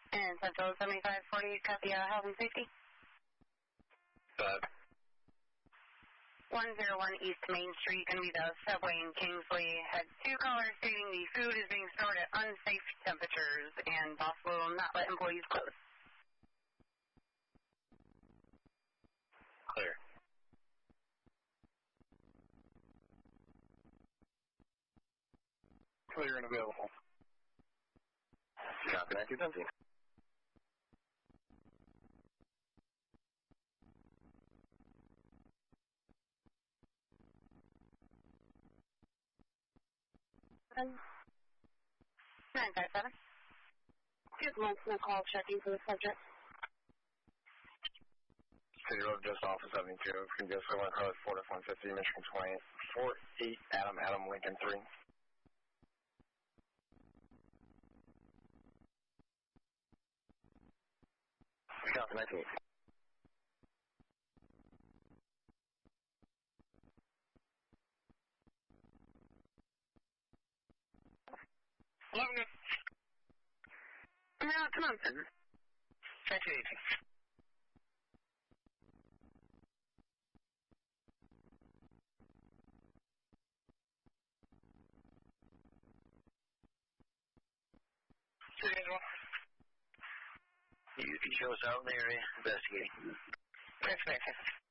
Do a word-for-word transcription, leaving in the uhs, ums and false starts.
And Central seventy-five forty-eight, copy, uh, health and safety. Five. one oh one East Main Street, going to be the subway in Kingsley. Had two callers stating the food is being stored at unsafe temperatures and boss will not let employees close. Clear. Clear and available. Copy, nineteen seventeen. nine five seven. Good multiple call checking for the subject. City Road just off of seventy-two. Can just go on code four one fifty, Michigan twenty, four eight Adam, Adam, Lincoln three. Copy, nineteen. eleven good. Now, come on, sir. nineteen eighteen. City Angel. You show us out in the area investigating. Next, next.